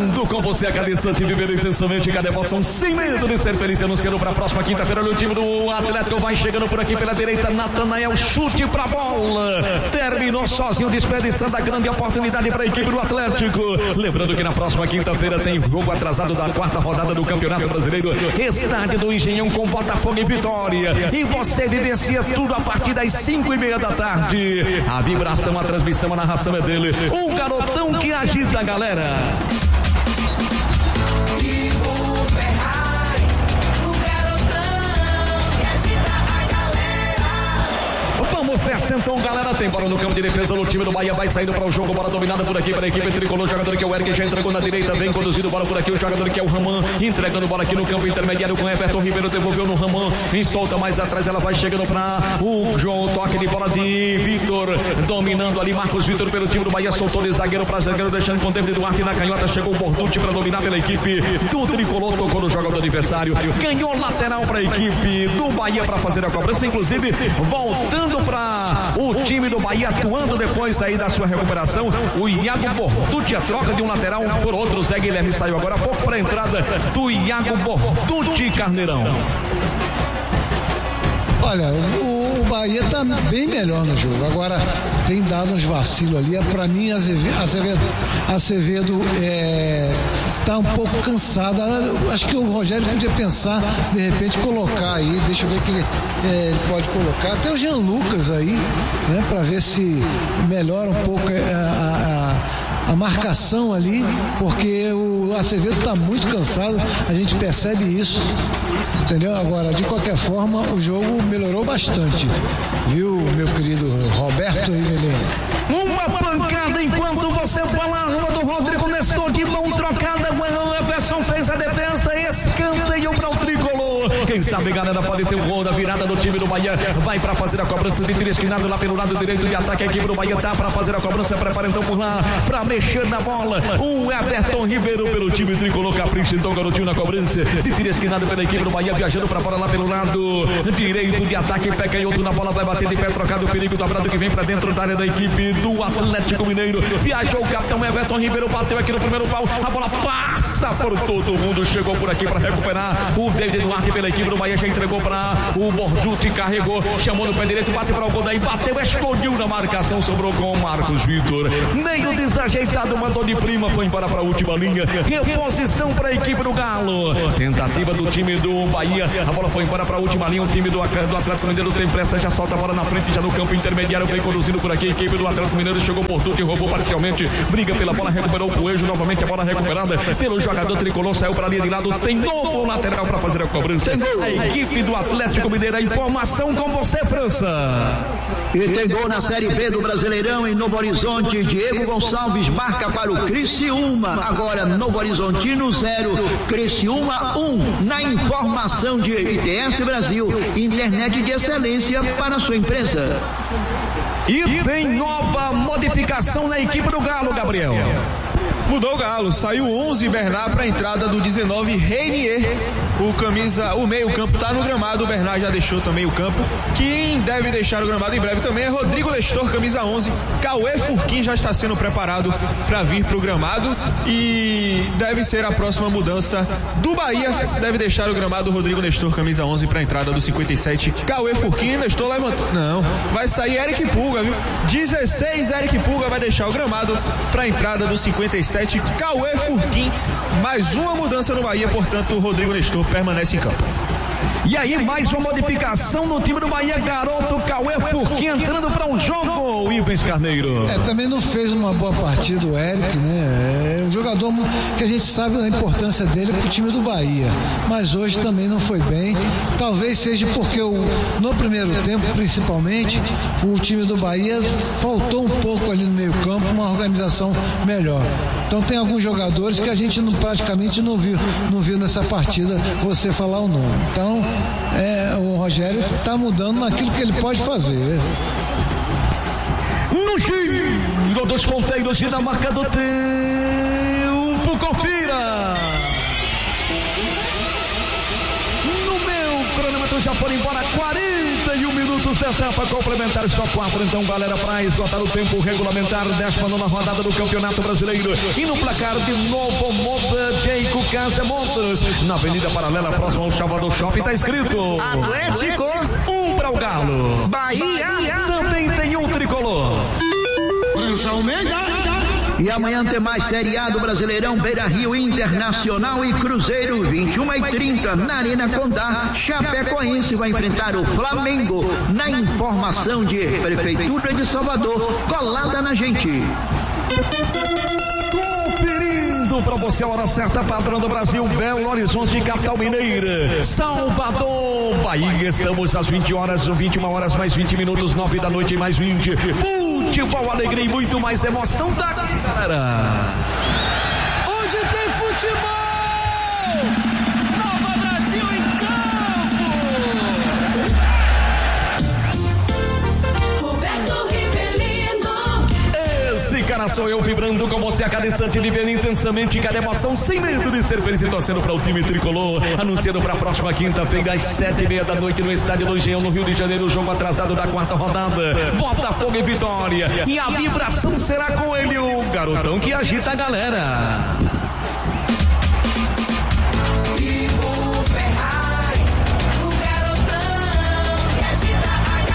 vibrando com você a cada instante, vivendo intensamente cada emoção, sem medo de ser feliz. Anunciando para a próxima quinta-feira, o time do Atlético vai chegando por aqui pela direita. Natanael, chute pra bola, terminou sozinho, desperdiçando a grande oportunidade para a equipe do Atlético. Lembrando que na próxima quinta-feira tem jogo atrasado da quarta rodada do Campeonato Brasileiro, estádio do Engenhão com Botafogo e Vitória, e você vivencia tudo a partir das 5:30 da tarde. A vibração, a transmissão, a narração é dele, o garotão que agita a galera. Vamos nessa então, galera. Tem bola no campo de defesa no time do Bahia. Vai saindo para o jogo. Bola dominada por aqui para a equipe tricolor. O jogador que é o Eric já entregou na direita. Vem conduzindo bola por aqui. O jogador que é o Raman. Entregando bola aqui no campo intermediário com Everton Ribeiro. Devolveu no Raman. Em solta mais atrás. Ela vai chegando para o João. Toque de bola de Vitor. Dominando ali Marcos Vitor pelo time do Bahia. Soltou de zagueiro para zagueiro. Deixando com o David Duarte na canhota. Chegou o Borducci para dominar pela equipe do tricolor. Tocou no jogador adversário. Ganhou lateral para a equipe do Bahia para fazer a cobrança. Inclusive, voltando para o time do Bahia, atuando depois aí da sua recuperação, o Iago Borducci, a troca de um lateral por outro. Zé Guilherme saiu agora há pouco para a entrada do Iago Borducci, Carneirão. Olha, o Bahia tá bem melhor no jogo. Agora tem dado uns vacilos ali. Para mim, Acevedo tá um pouco cansado. Acho que o Rogério podia pensar, de repente, colocar aí. Deixa eu ver o que ele pode colocar. Até o Jean Lucas aí, né? Para ver se melhora um pouco a marcação ali, porque o Acevedo está muito cansado, a gente percebe isso, entendeu? Agora, de qualquer forma, o jogo melhorou bastante, viu, meu querido Roberto Rivelino? Uma pancada enquanto você fala, a rua do Rodrigo Nestor, de mão trocada, o Everson fez a defesa, escanteio para o tricolor. Quem sabe, galera, pode ter o gol da virada do time do Bahia. Vai para fazer a cobrança de tiro esquinado lá pelo lado direito de ataque. A equipe do Bahia tá para fazer a cobrança. Prepara então por lá para mexer na bola. O Everton Ribeiro pelo time tricolor. Capricha então, garotinho, na cobrança de tiro esquinado pela equipe do Bahia. Viajando para fora lá pelo lado direito de ataque. Pega e outro na bola. Vai bater de pé trocado. O perigo dobrado que vem para dentro da área da equipe do Atlético Mineiro. Viajou o capitão Everton Ribeiro. Bateu aqui no primeiro pau. A bola passa por todo mundo. Chegou por aqui para recuperar o David Duarte pela equipe do Bahia. Já entregou para o Borducci. Carregou. Chamou no pé direito. Bate para o gol daí. Bateu. Explodiu na marcação. Sobrou com o Marcos Vitor. Meio desajeitado. Mandou de prima. Foi embora para a última linha. Reposição para a equipe do Galo. Tentativa do time do Bahia. A bola foi embora para a última linha. O time do Atlético Mineiro tem pressa. Já solta a bola na frente. Já no campo intermediário. Vem conduzindo por aqui. A equipe do Atlético Mineiro chegou por tudo e roubou parcialmente. Briga pela bola. Recuperou o Coelho. Novamente a bola recuperada pelo jogador tricolor. Saiu para a linha de lado. Tem novo lateral para fazer a cobrança. A equipe do Atlético Mineiro. A informação com você, França. E tem gol na Série B do Brasileirão em Novo Horizonte. Diego Gonçalves marca para o Criciúma. Agora Novo Horizontino 0, Criciúma 1. Na informação de ITS Brasil, internet de excelência para a sua empresa. E tem nova modificação na equipe do Galo, Gabriel. Mudou o Galo, saiu 11 Bernard para a entrada do 19 Reinier. O meio-campo está no gramado. O Bernard já deixou também o campo. Quem deve deixar o gramado em breve também é Rodrigo Nestor, camisa 11. Cauê Furquim já está sendo preparado para vir para o gramado e deve ser a próxima mudança do Bahia. Deve deixar o gramado Rodrigo Nestor, camisa 11, para a entrada do 57 Cauê Furquim. Nestor levantou. Não, vai sair Eric Pulga, viu? 16 Eric Pulga vai deixar o gramado para a entrada do 57 Cauê Furquim. Mais uma mudança no Bahia, portanto o Rodrigo Nestor permanece em campo. E aí, mais uma modificação no time do Bahia, garoto Cauê Furquim entrando para um jogo, Ivens Carneiro. Também não fez uma boa partida o Eric, né? É um jogador que a gente sabe da importância dele pro time do Bahia, mas hoje também não foi bem. Talvez seja porque no primeiro tempo, principalmente, o time do Bahia faltou um pouco ali no meio campo, uma organização melhor. Então tem alguns jogadores que a gente praticamente não viu nessa partida, você falar o nome. Então, o Rogério está mudando naquilo que ele pode fazer. No giro dos ponteiros e na marca do tempo, confira. No meu cronômetro já foram embora 41 minutos desta etapa complementar, só 4, então, galera, para esgotar o tempo regulamentar, 19ª rodada do Campeonato Brasileiro. E no placar de novo, Moda Jeico Casa Motors, na Avenida Paralela, próximo ao Salvador Shopping, tá escrito Atlético, 1 para o Galo. Bahia, também tem um tricolor. E amanhã tem mais Série A do Brasileirão, Beira Rio, Internacional e Cruzeiro, 21h30, na Arena Condá. Chapecoense vai enfrentar o Flamengo, na informação de Prefeitura de Salvador, colada na gente. Conferindo para você a hora certa, padrão do Brasil, Belo Horizonte, capital mineira, Salvador, Bahia. Estamos às 21 horas mais 20 minutos, 9 da noite mais 20. Futebol, alegria e muito mais emoção da galera. Onde tem futebol, Nova Brasil em campo. Roberto Rivelino. Esse cara sou eu, vibrando com você a cada instante, vivendo intensamente cada emoção, sem medo de ser feliz e torcendo para o time tricolor. Anunciando para a próxima quinta-feira, às 7h30 da noite, no Estádio do Engenhão, no Rio de Janeiro, o jogo atrasado da 4ª rodada, Botafogo e Vitória. E a vibração será com ele, o garotão que agita a galera. Ivo Ferraz, o garotão que agita a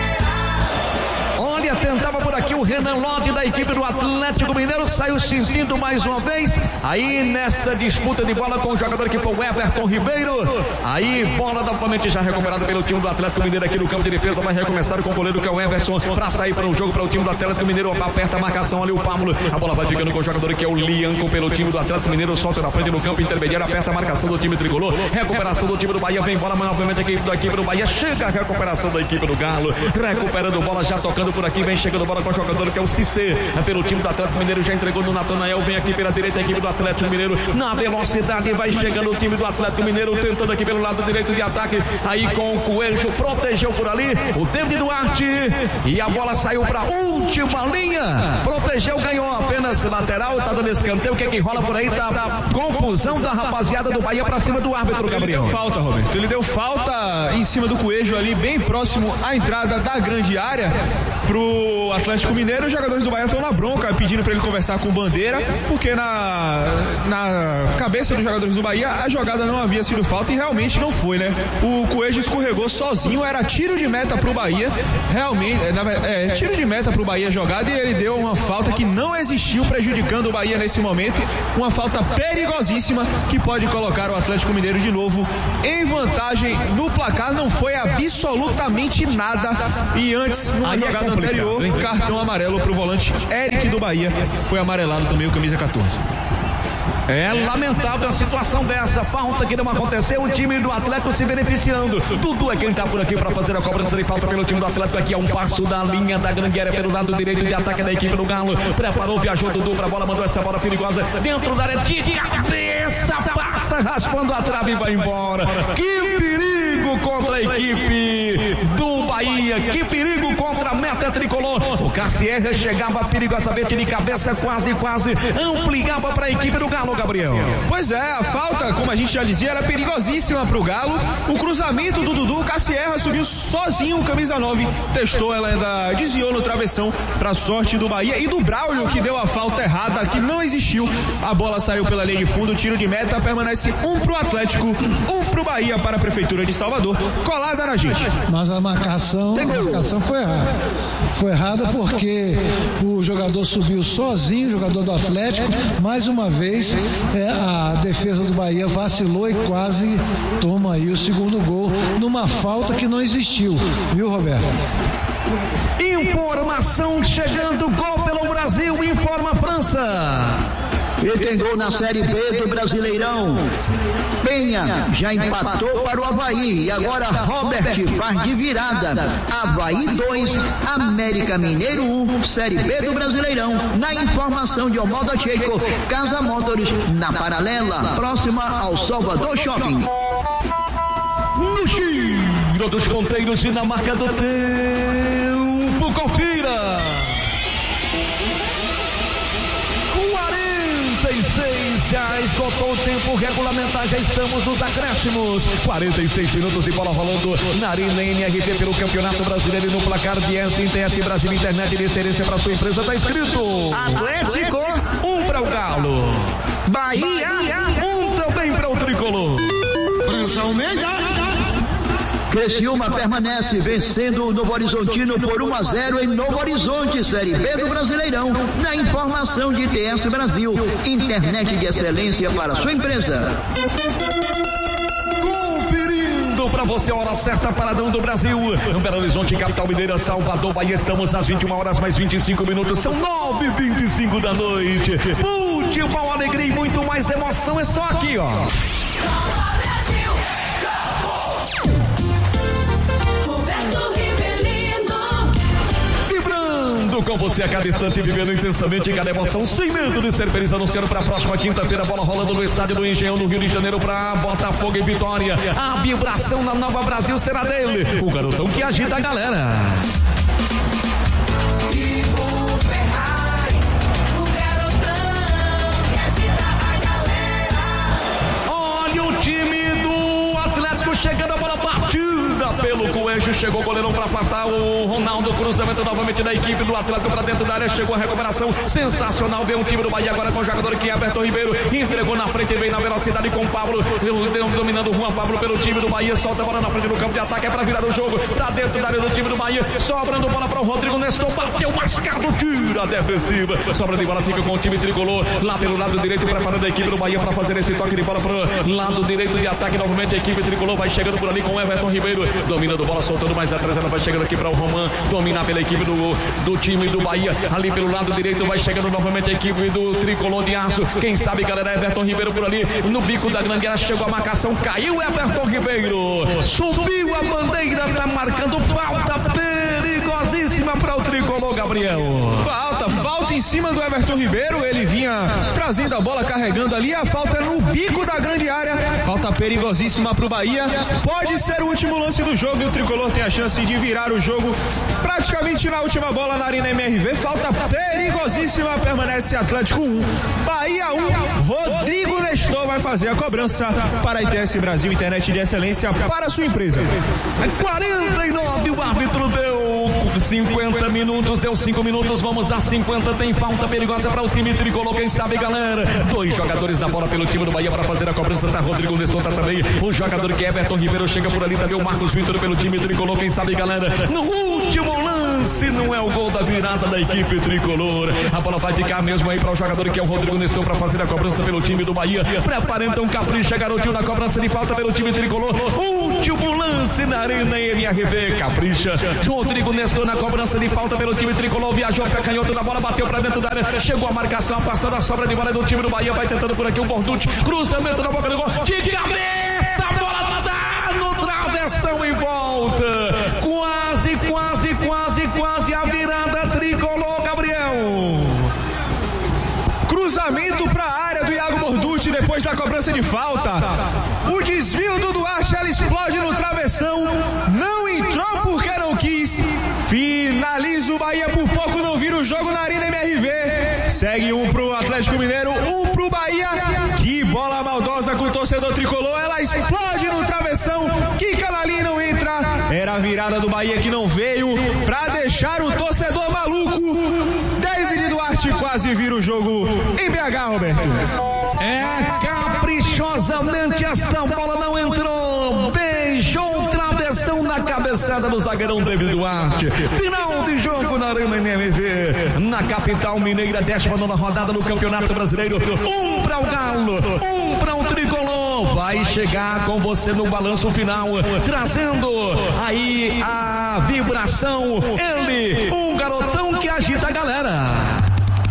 galera. Olha, tentava por aqui o Renan Lodi da equipe do Atlético Mineiro, saiu sentindo mais uma vez, aí nessa disputa de bola com o jogador que foi o Everton Ribeiro, aí bola novamente já recuperada pelo time do Atlético Mineiro aqui no campo de defesa, vai recomeçar com o goleiro que é o Everson, para sair para o jogo para o time do Atlético Mineiro, aperta a marcação ali o Pablo, a bola vai ficando com o jogador que é o Lianco pelo time do Atlético Mineiro, solta na frente no campo intermediário, aperta a marcação do time tricolor, recuperação do time do Bahia, vem bola novamente aqui da equipe do Bahia, chega a recuperação da equipe do Galo, recuperando bola, já tocando por aqui, vem chegando bola com o jogador que é o Cissé, pelo time do Atlético Mineiro, já entregou no Natanael, vem aqui pela direita a equipe do Atlético Mineiro, na velocidade vai chegando o time do Atlético Mineiro, tentando aqui pelo lado direito de ataque, aí com o Coelho, protegeu por ali, o David Duarte, e a bola saiu para última linha, protegeu, ganhou apenas lateral, tá dando escanteio, o que é que rola por aí, tá confusão da rapaziada do Bahia pra cima do árbitro, Gabriel. Ele deu falta, Roberto, ele deu falta em cima do Coelho ali, bem próximo à entrada da grande área, pro Atlético Mineiro. Os jogadores do Bahia estão na bronca, pedindo para ele conversar com o Bandeira, porque na cabeça dos jogadores do Bahia a jogada não havia sido falta e realmente não foi, né? O Coelho escorregou sozinho, era tiro de meta pro Bahia, realmente, tiro de meta pro Bahia jogada, e ele deu uma falta que não existiu, prejudicando o Bahia nesse momento, uma falta perigosíssima que pode colocar o Atlético Mineiro de novo em vantagem no placar. Não foi absolutamente nada, e antes, numa jogada anterior, cartão amarelo pro volante Eric do Bahia, foi amarelado também o camisa 14. É lamentável a situação dessa, falta que não aconteceu, o time do Atlético se beneficiando. Dudu é quem tá por aqui para fazer a cobrança de falta pelo time do Atlético, aqui a um passo da linha da grande área pelo lado direito de ataque da equipe do Galo, preparou, viajou Dudu pra bola, mandou essa bola perigosa dentro da área, de cabeça, passa raspando a trave e vai embora. Que perigo contra a equipe do Bahia, que perigo contra a meta tricolor. O Cassierra chegava perigosamente de cabeça, quase ampliava para a equipe do Galo, Gabriel. Pois é, a falta, como a gente já dizia, era perigosíssima pro Galo. O cruzamento do Dudu, Cassierra subiu sozinho, o camisa 9 testou, ela ainda desviou no travessão, pra sorte do Bahia e do Braulio, que deu a falta errada, que não existiu. A bola saiu pela linha de fundo, tiro de meta, permanece 1 pro Atlético, 1 pro Bahia, para a Prefeitura de Salvador, colada na gente. Mas a marcação foi errada. Foi errada porque o jogador subiu sozinho, o jogador do Atlético, mais uma vez a defesa do Bahia vacilou e quase toma aí o segundo gol numa falta que não existiu, viu, Roberto? Informação chegando, gol pelo Brasil, informa a França. E tem gol na Série B do Brasileirão. Penha já empatou para o Avaí. E agora Robert faz de virada. Avaí 2, América Mineiro 1, Série B do Brasileirão. Na informação de Moda Jeico, Casa Motors, na Paralela, próxima ao Salvador Shopping. No giro dos ponteiros e na marca do tempo, confira. 46 Já esgotou o tempo regulamentar, já estamos nos acréscimos. 46 minutos de bola rolando na Arena MRV pelo Campeonato Brasileiro e no placar de SNTS Brasil Internet de excelência para sua empresa está escrito Atlético, 1 para o Galo. Bahia, 1 também para o Tricolor. França Almeida. Criciúma permanece vencendo o Novo Horizontino por 1-0 em Novo Horizonte, Série B do Brasileirão. Na informação de TS Brasil, internet de excelência para sua empresa. Conferindo para você a hora certa, Paradão do Brasil. Belo Horizonte, capital mineira, Salvador, Bahia. Estamos às 21 horas mais 25 minutos. São 9h25 da noite. Futebol, alegria e muito mais emoção. É só aqui, ó. Com você a cada instante, vivendo intensamente cada emoção, sem medo de ser feliz, anunciando para a próxima quinta-feira, bola rolando no estádio do Engenhão, no Rio de Janeiro, para Botafogo e Vitória. A vibração na Nova Brasil será dele, o garotão que agita a galera. Olha o time do Atlético chegando, a bola batida pelo Coelho, chegou o goleirão para afastar o Ronaldo, cruzamento novamente da equipe do Atlético para dentro da área, chegou a recuperação sensacional, veio o time do Bahia agora com o jogador que é Everton Ribeiro, entregou na frente, veio na velocidade com o Pablo, dominando o Juan Pablo pelo time do Bahia, solta a bola na frente do campo de ataque, é para virar o jogo, para dentro da área do time do Bahia, sobrando bola para o Rodrigo Nestor, bateu mascado, tira a defensiva, sobra de bola, fica com o time tricolor, lá pelo lado direito, preparando a equipe do Bahia para fazer esse toque de bola para o lado direito de ataque, novamente a equipe tricolor vai chegando por ali com o Everton Ribeiro, dominando bola, soltando mais atrás, ela vai chegando aqui para o Roman, dominar pela equipe do time do Bahia, ali pelo lado direito vai chegando novamente a equipe do Tricolor de Aço, quem sabe galera, Everton Ribeiro por ali, no bico da grande área, chegou a marcação, caiu Everton Ribeiro, subiu a bandeira, tá marcando falta perigosíssima para o Tricolor, Gabriel. Falta em cima do Everton Ribeiro, ele vinha trazendo a bola, carregando ali, a falta no bico da grande área, falta perigosíssima pro Bahia, pode ser o último lance do jogo e o Tricolor tem a chance de virar o jogo praticamente na última bola na Arena MRV, falta perigosíssima, permanece Atlético 1, Bahia 1, Rodrigo Nestor vai fazer a cobrança para a ITS Brasil, internet de excelência para a sua empresa. 49, o árbitro deu 50 minutos, deu 5 minutos, vamos a 50, tem falta perigosa para o time tricolor, quem sabe galera, 2 jogadores da bola pelo time do Bahia para fazer a cobrança, tá Rodrigo Nestor, tá também o jogador que é Everton Ribeiro, chega por ali também o Marcos Vitor pelo time tricolor, quem sabe galera, no último lance, não é o gol da virada da equipe tricolor, a bola vai ficar mesmo aí para o jogador que é o Rodrigo Nestor para fazer a cobrança pelo time do Bahia, prepara então Capricha, garotinho na cobrança de falta pelo time tricolor, último lance na Arena MRV, Capricha, Rodrigo Nestor na cobrança de falta pelo time tricolor, viajou até canhoto na bola, bateu pra dentro da área, chegou a marcação, afastando a sobra de bola do time do Bahia, vai tentando por aqui o Borducci, cruzamento na boca do gol, de cabeça, a bola dá no travessão e volta, quase a virada tricolor, Gabriel. Cruzamento para a área do Iago Borducci depois da cobrança de falta, o desvio do Duarte, ela explode no travessão, não entrou porque não quis, finaliza o Bahia, por pouco não vira o jogo na Arena MRV, segue 1 pro Atlético Mineiro, 1 pro Bahia, que bola maldosa com o torcedor tricolor, ela explode no travessão, quica na linha e não entra, era a virada do Bahia que não veio, pra deixar o torcedor maluco, David Duarte quase vira o jogo em BH, Roberto. É caprichosamente esta bola não entrou, beijou o travessão na cabeçada do zagueirão David Duarte. Final de jogo na Arena MRV, na capital mineira, 19ª rodada do Campeonato Brasileiro. 1 para o Galo, 1 para o Tricolor. Vai chegar com você no balanço final, trazendo aí a vibração, ele, o garotão que agita a galera.